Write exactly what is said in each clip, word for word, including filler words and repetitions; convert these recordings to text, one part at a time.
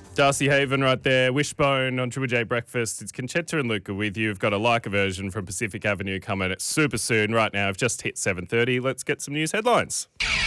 Darcy Haven right there, Wishbone on Triple J Breakfast. It's Conchetta and Luca with you. We've got a Leica version from Pacific Avenue coming super soon. Right now, I've just hit seven thirty. Let's get some news headlines.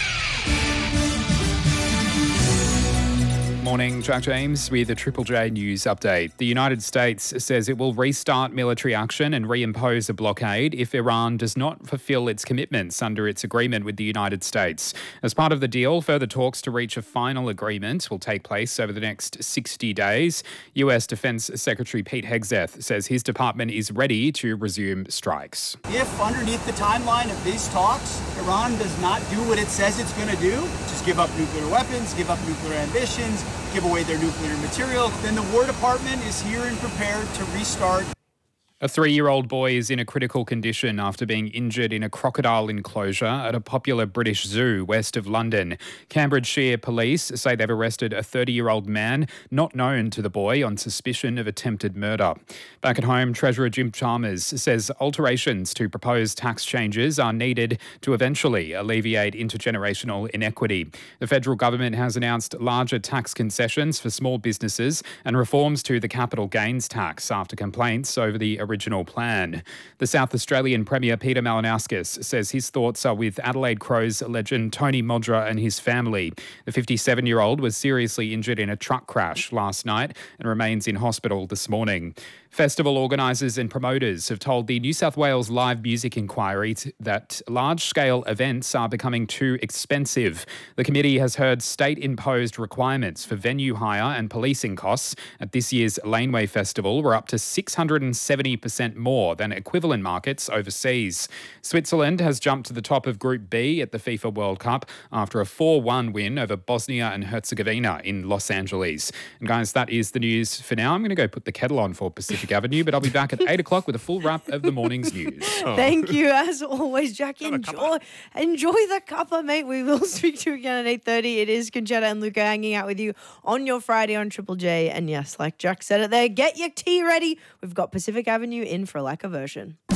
Morning, Jack James with a Triple J News update. The United States says it will restart military action and reimpose a blockade if Iran does not fulfill its commitments under its agreement with the United States. As part of the deal, further talks to reach a final agreement will take place over the next sixty days. U S Defense Secretary Pete Hegseth says his department is ready to resume strikes. If underneath the timeline of these talks, Iran does not do what it says it's going to do, just give up nuclear weapons, give up nuclear ambitions, give away their nuclear material, then the War Department is here and prepared to restart. A three-year-old boy is in a critical condition after being injured in a crocodile enclosure at a popular British zoo west of London. Cambridgeshire police say they've arrested a thirty-year-old man not known to the boy on suspicion of attempted murder. Back at home, Treasurer Jim Chalmers says alterations to proposed tax changes are needed to eventually alleviate intergenerational inequity. The federal government has announced larger tax concessions for small businesses and reforms to the capital gains tax after complaints over the original plan. The South Australian Premier Peter Malinauskas says his thoughts are with Adelaide Crows legend Tony Modra and his family. The fifty-seven-year-old was seriously injured in a truck crash last night and remains in hospital this morning. Festival organisers and promoters have told the New South Wales Live Music Inquiry that large-scale events are becoming too expensive. The committee has heard state-imposed requirements for venue hire and policing costs at this year's Laneway Festival were up to six hundred seventy percent more than equivalent markets overseas. Switzerland has jumped to the top of Group B at the FIFA World Cup after a four one win over Bosnia and Herzegovina in Los Angeles. And guys, that is the news for now. I'm going to go put the kettle on for Pacific Avenue, but I'll be back at eight o'clock with a full wrap of the morning's news. Oh. Thank you, as always, Jack. Enjoy, enjoy the cuppa, mate. We will speak to you again at eight thirty. It is Conchetta and Luca hanging out with you on your Friday on Triple J. And yes, like Jack said it there, get your tea ready. We've got Pacific Avenue in for a Leica version.